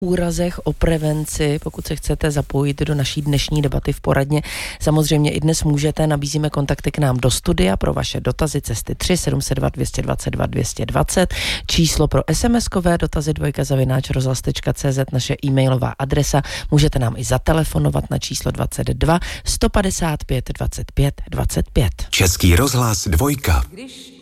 úrazech, o prevenci, pokud se chcete zapojit do naší dnešní debaty v poradně. Samozřejmě i dnes můžete, nabízíme kontakty k nám do studia pro vaše dotazy cesty 3 702 222 220, číslo pro SMS-kové dotazy @rozhlas.cz, naše e-mailová adresa. Můžete nám i zatelefonovat na číslo 22 155 25 25. Český rozhlas 2.